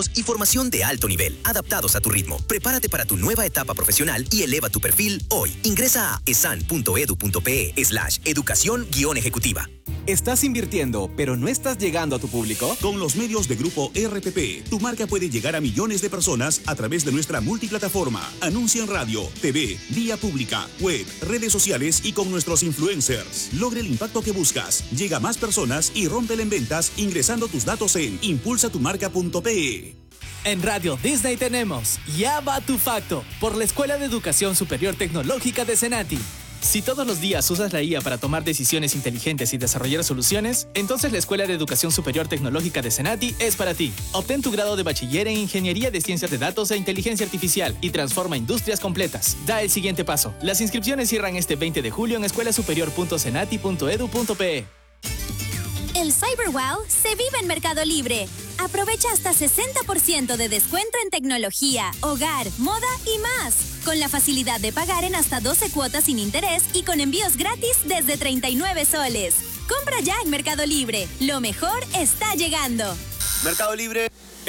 y formación de alto nivel, adaptados a tu ritmo. Prepárate para tu nueva etapa profesional y eleva tu perfil hoy. Ingresa a esan.edu.pe/educación-ejecutiva. ¿Estás invirtiendo, pero no estás llegando a tu público? Con los medios de Grupo RPP, tu marca puede llegar a millones de personas a través de nuestra multiplataforma. Anuncia en radio, TV, vía pública, web, redes sociales y con nuestros influencers. Logre el impacto que buscas. Llega a más personas y rómpela en ventas ingresando tus datos en impulsatumarca.pe. En Radio Disney tenemos Ya va tu facto por la Escuela de Educación Superior Tecnológica de Cenati. Si todos los días usas la IA para tomar decisiones inteligentes y desarrollar soluciones, entonces la Escuela de Educación Superior Tecnológica de Cenati es para ti. Obtén tu grado de bachiller en Ingeniería de Ciencias de Datos e Inteligencia Artificial y transforma industrias completas. Da el siguiente paso. Las inscripciones cierran este 20 de julio en escuelasuperior.cenati.edu.pe. El CyberWow se vive en Mercado Libre. Aprovecha hasta 60% de descuento en tecnología, hogar, moda y más. Con la facilidad de pagar en hasta 12 cuotas sin interés y con envíos gratis desde 39 soles. Compra ya en Mercado Libre. Lo mejor está llegando. Mercado Libre.